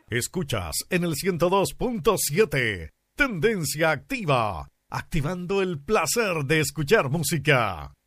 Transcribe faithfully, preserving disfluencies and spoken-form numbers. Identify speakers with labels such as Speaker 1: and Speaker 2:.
Speaker 1: Escuchas en el ciento dos punto siete. Tendencia Activa, activando el placer de escuchar música.